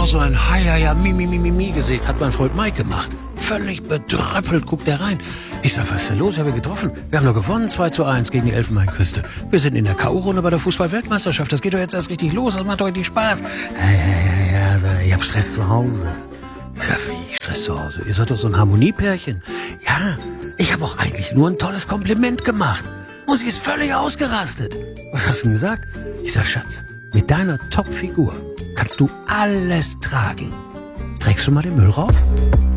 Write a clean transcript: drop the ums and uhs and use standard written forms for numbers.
so ein Mi-Mi-Mi-Mi-Gesicht hat mein Freund Mike gemacht. Völlig bedröppelt guckt er rein. Ich sag, was ist denn los? Wir haben getroffen. Wir haben nur gewonnen, 2:1 gegen die Elfenbeinküste. Wir sind in der K.O.-Runde bei der Fußball-Weltmeisterschaft. Das geht doch jetzt erst richtig los. Das macht doch richtig Spaß. Ja, ich hab Stress zu Hause. Ich sag, wie Stress zu Hause? Ihr seid doch so ein Harmoniepärchen. Ja, ich habe auch eigentlich nur ein tolles Kompliment gemacht. Und sie ist völlig ausgerastet. Was hast du denn gesagt? Ich sag, Schatz, mit deiner Top-Figur kannst du alles tragen. Trägst du mal den Müll raus?